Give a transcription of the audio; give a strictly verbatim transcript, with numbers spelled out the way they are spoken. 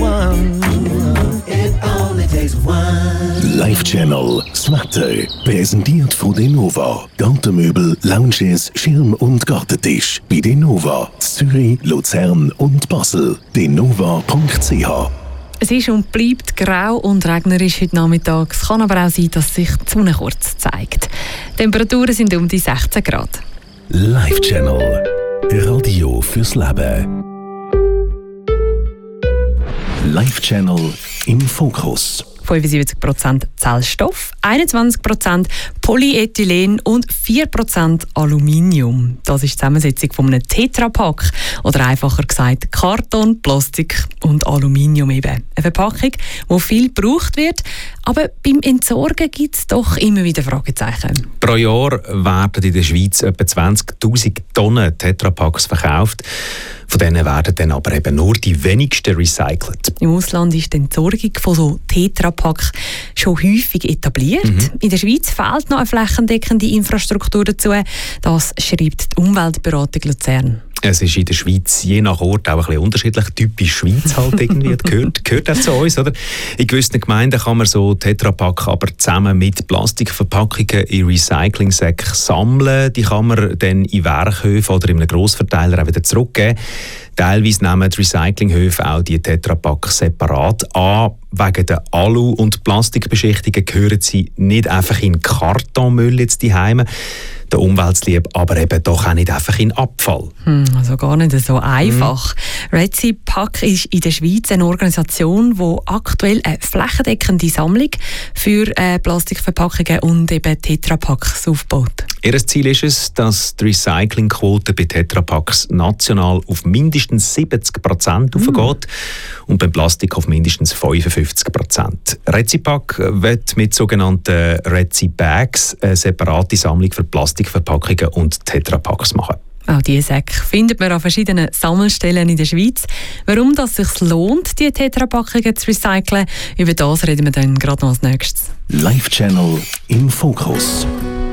one. It only takes one. Live Channel, das Wetter, präsentiert von Denova. Gartenmöbel, Lounges, Schirm- und Gartentisch. Bei Denova, Zürich, Luzern und Basel. denova punkt c h. Es ist und bleibt grau und regnerisch heute Nachmittag. Es kann aber auch sein, dass sich die Sonne kurz zeigt. Die Temperaturen sind um die sechzehn Grad. Live Channel, Radio fürs Leben. Live Channel im Fokus. fünfundsiebzig Prozent Zellstoff, einundzwanzig Prozent Polyethylen und vier Prozent Aluminium. Das ist die Zusammensetzung von einem Tetrapack oder einfacher gesagt Karton, Plastik und Aluminium eben. Eine Verpackung, die viel gebraucht wird, aber beim Entsorgen gibt es doch immer wieder Fragezeichen. Pro Jahr werden in der Schweiz etwa zwanzigtausend Tonnen Tetrapacks verkauft. Von denen werden dann aber eben nur die wenigsten recycelt. Im Ausland ist die Entsorgung von so Tetrapacks schon häufig etabliert. Mhm. In der Schweiz fehlt noch eine flächendeckende Infrastruktur dazu. Das schreibt die Umweltberatung Luzern. Es ist in der Schweiz je nach Ort auch ein bisschen unterschiedlich. Typisch Schweiz halt irgendwie. gehört, gehört auch zu uns, oder? In gewissen Gemeinden kann man so Tetrapack aber zusammen mit Plastikverpackungen in Recyclingsäcken sammeln. Die kann man dann in Werkhöfen oder in einem Grossverteiler auch wieder zurückgeben. Teilweise nehmen die Recyclinghöfe auch die Tetrapacks separat an. Wegen der Alu- und Plastikbeschichtungen gehören sie nicht einfach in Kartonmüll jetzt die Heime. Der Umweltlieb aber eben doch auch nicht einfach in Abfall. Hm, also gar nicht so einfach. Hm. RecyPack ist in der Schweiz eine Organisation, die aktuell eine flächendeckende Sammlung für äh, Plastikverpackungen und eben Tetrapacks aufbaut. Ihr Ziel ist es, dass die Recyclingquote bei Tetrapacks national auf mindestens siebzig Prozent hm. aufgeht und beim Plastik auf mindestens fünfundfünfzig Prozent. RecyPack wird mit sogenannten RecyBags eine separate Sammlung für Plastikverpackungen und Tetrapacks machen. Auch diese Säcke findet man an verschiedenen Sammelstellen in der Schweiz. Warum das sich lohnt, die Tetrapackungen zu recyceln, über das reden wir dann gerade noch als nächstes. Live Channel im Fokus.